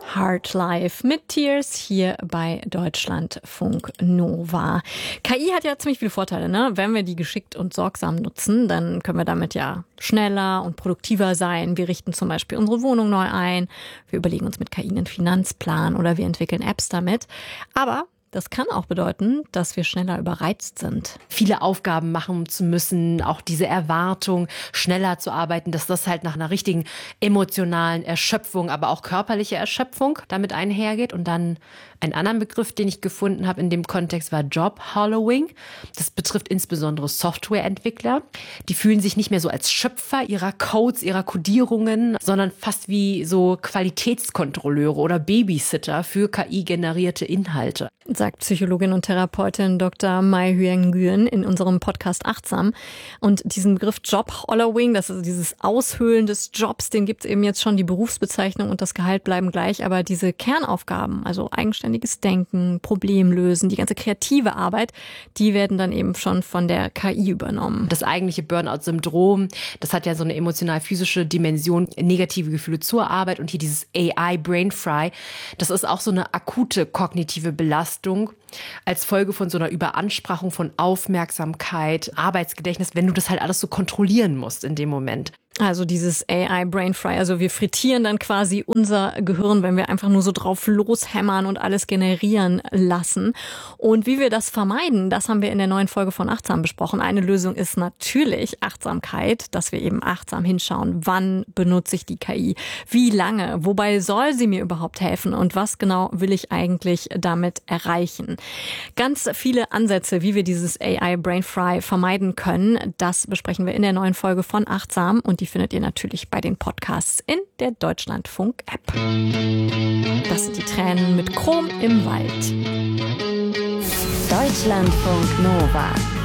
Hard Life mit Tears hier bei Deutschlandfunk Nova. KI hat ja ziemlich viele Vorteile, ne? Wenn wir die geschickt und sorgsam nutzen, dann können wir damit ja schneller und produktiver sein. Wir richten zum Beispiel unsere Wohnung neu ein. Wir überlegen uns mit KI einen Finanzplan oder wir entwickeln Apps damit. Aber das kann auch bedeuten, dass wir schneller überreizt sind. Viele Aufgaben machen zu müssen, auch diese Erwartung, schneller zu arbeiten, dass das halt nach einer richtigen emotionalen Erschöpfung, aber auch körperlicher Erschöpfung damit einhergeht. Und dann ein anderer Begriff, den ich gefunden habe in dem Kontext, war Job-Hollowing. Das betrifft insbesondere Softwareentwickler. Die fühlen sich nicht mehr so als Schöpfer ihrer Codes, ihrer Codierungen, sondern fast wie so Qualitätskontrolleure oder Babysitter für KI-generierte Inhalte. Sagt Psychologin und Therapeutin Dr. Mai Nguyen in unserem Podcast Achtsam. Und diesen Begriff Job-Hollowing, das ist dieses Aushöhlen des Jobs, den gibt es eben jetzt schon. Die Berufsbezeichnung und das Gehalt bleiben gleich, aber diese Kernaufgaben, also eigenständiges Denken, Problemlösen, die ganze kreative Arbeit, die werden dann eben schon von der KI übernommen. Das eigentliche Burnout-Syndrom, das hat ja so eine emotional-physische Dimension, negative Gefühle zur Arbeit und hier dieses AI-Brain-Fry, das ist auch so eine akute kognitive Belastung als Folge von so einer Überansprachung von Aufmerksamkeit, Arbeitsgedächtnis, wenn du das halt alles so kontrollieren musst in dem Moment. Also dieses AI-Brain-Fry, also wir frittieren dann quasi unser Gehirn, wenn wir einfach nur so drauf loshämmern und alles generieren lassen. Und wie wir das vermeiden, das haben wir in der neuen Folge von Achtsam besprochen. Eine Lösung ist natürlich Achtsamkeit, dass wir eben achtsam hinschauen, wann benutze ich die KI, wie lange, wobei soll sie mir überhaupt helfen und was genau will ich eigentlich damit erreichen. Ganz viele Ansätze, wie wir dieses AI-Brain-Fry vermeiden können, das besprechen wir in der neuen Folge von Achtsam und die findet ihr natürlich bei den Podcasts in der Deutschlandfunk-App. Das sind die Tränen mit Chrom im Wald. Deutschlandfunk Nova.